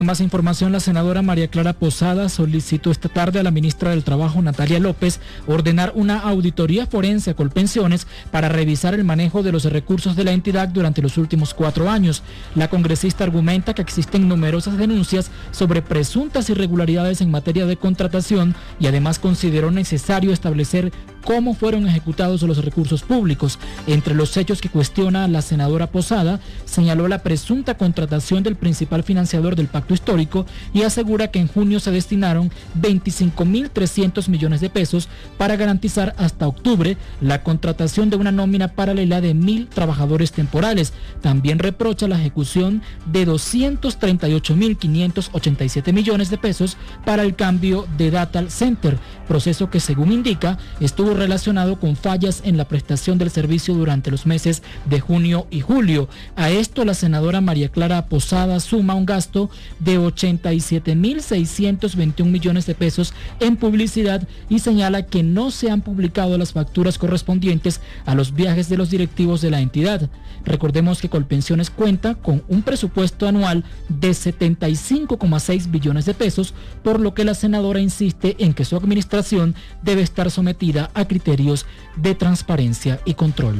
Más información, la senadora María Clara Posada solicitó esta tarde a la ministra del Trabajo, Natalia López, ordenar una auditoría forense a Colpensiones para revisar el manejo de los recursos de la entidad durante los últimos 4 años. La congresista argumenta que existen numerosas denuncias sobre presuntas irregularidades en materia de contratación y además consideró necesario establecer cómo fueron ejecutados los recursos públicos. Entre los hechos que cuestiona la senadora Posada, señaló la presunta contratación del principal financiador del Pacto Histórico y asegura que en junio se destinaron 25.300 millones de pesos para garantizar hasta octubre la contratación de una nómina paralela de 1.000 trabajadores temporales. También reprocha la ejecución de 238.587 millones de pesos para el cambio de Data Center, proceso que, según indica, estuvo relacionado con fallas en la prestación del servicio durante los meses de junio y julio. A esto la senadora María Clara Posada suma un gasto de 87.621 millones de pesos en publicidad y señala que no se han publicado las facturas correspondientes a los viajes de los directivos de la entidad. Recordemos que Colpensiones cuenta con un presupuesto anual de 75,6 billones de pesos, por lo que la senadora insiste en que su administración debe estar sometida a criterios de transparencia y control.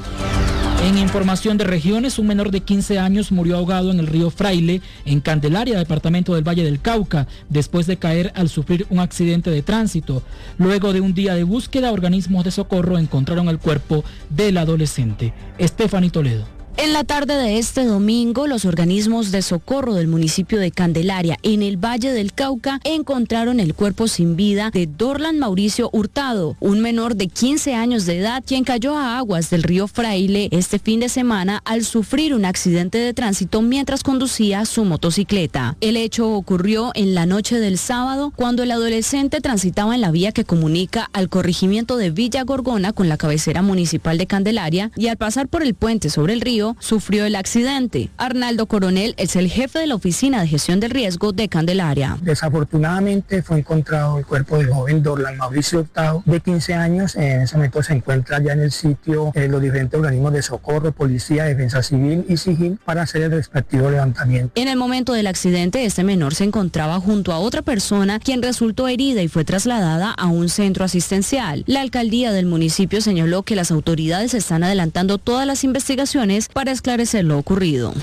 En información de regiones, un menor de 15 años murió ahogado en el río Fraile, en Candelaria, departamento del Valle del Cauca, después de caer al sufrir un accidente de tránsito. Luego de un día de búsqueda, organismos de socorro encontraron el cuerpo del adolescente. Stephanie Toledo. En la tarde de este domingo, los organismos de socorro del municipio de Candelaria, en el Valle del Cauca, encontraron el cuerpo sin vida de Dorlan Mauricio Hurtado, un menor de 15 años de edad, quien cayó a aguas del río Fraile este fin de semana al sufrir un accidente de tránsito mientras conducía su motocicleta. El hecho ocurrió en la noche del sábado, cuando el adolescente transitaba en la vía que comunica al corregimiento de Villa Gorgona con la cabecera municipal de Candelaria, y al pasar por el puente sobre el río, sufrió el accidente. Arnaldo Coronel es el jefe de la Oficina de Gestión del Riesgo de Candelaria. Desafortunadamente fue encontrado el cuerpo del joven Dorlan Mauricio Hurtado, de 15 años. En ese momento se encuentra ya en el sitio los diferentes organismos de socorro, policía, defensa civil y SIGIN para hacer el respectivo levantamiento. En el momento del accidente, este menor se encontraba junto a otra persona, quien resultó herida y fue trasladada a un centro asistencial. La alcaldía del municipio señaló que las autoridades están adelantando todas las investigaciones para esclarecer lo ocurrido.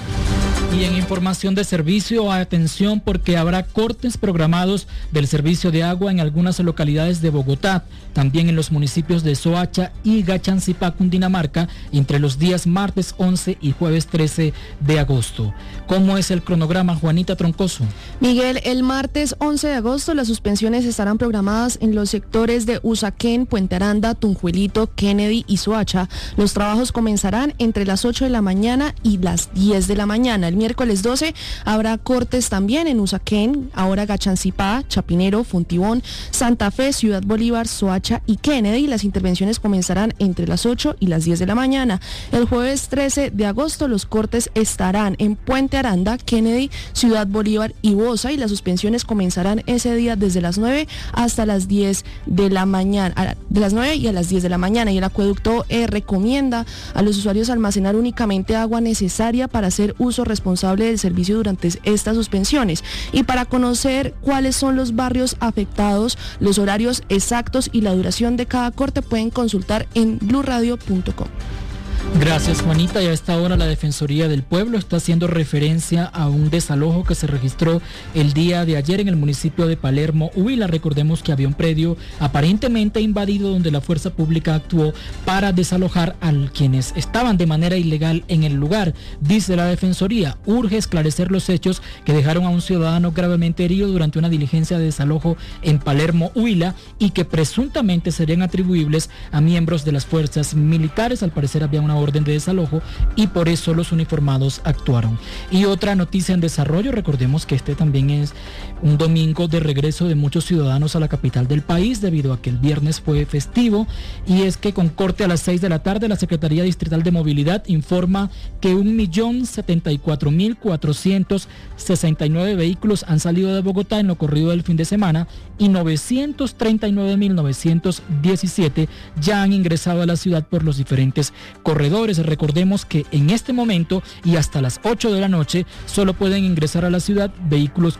Y en información de servicio, atención porque habrá cortes programados del servicio de agua en algunas localidades de Bogotá, también en los municipios de Soacha y Gachancipá, Cundinamarca, entre los días martes 11 y jueves 13 de agosto. ¿Cómo es el cronograma, Juanita Troncoso? Miguel, el martes 11 de agosto las suspensiones estarán programadas en los sectores de Usaquén, Puente Aranda, Tunjuelito, Kennedy y Soacha. Los trabajos comenzarán entre las 8 de la mañana y las 10 de la mañana. El miércoles 12 habrá cortes también en Usaquén, ahora Gachancipá, Chapinero, Fontibón, Santa Fe, Ciudad Bolívar, Soacha y Kennedy. Las intervenciones comenzarán entre las 8 y las 10 de la mañana. El jueves 13 de agosto los cortes estarán en Puente Aranda, Kennedy, Ciudad Bolívar y Bosa, y las suspensiones comenzarán ese día desde las 9 hasta las 10 de la mañana, de las 9 y a las 10 de la mañana. Y el acueducto recomienda a los usuarios almacenar únicamente agua necesaria para hacer uso responsable del servicio durante estas suspensiones. Y para conocer cuáles son los barrios afectados, los horarios exactos y la duración de cada corte, pueden consultar en bluradio.com. Gracias, Juanita. Y a esta hora la Defensoría del Pueblo está haciendo referencia a un desalojo que se registró el día de ayer en el municipio de Palermo, Huila. Recordemos que había un predio aparentemente invadido donde la fuerza pública actuó para desalojar a quienes estaban de manera ilegal en el lugar. Dice la Defensoría, urge esclarecer los hechos que dejaron a un ciudadano gravemente herido durante una diligencia de desalojo en Palermo, Huila, y que presuntamente serían atribuibles a miembros de las fuerzas militares. Al parecer había una orden de desalojo y por eso los uniformados actuaron. Y otra noticia en desarrollo, recordemos que este también es un domingo de regreso de muchos ciudadanos a la capital del país debido a que el viernes fue festivo, y es que con corte a las 6 de la tarde la Secretaría Distrital de Movilidad informa que 1.074.469 vehículos han salido de Bogotá en lo corrido del fin de semana y 939.917 ya han ingresado a la ciudad por los diferentes corredores alrededores. Recordemos que en este momento y hasta las 8 de la noche solo pueden ingresar a la ciudad vehículos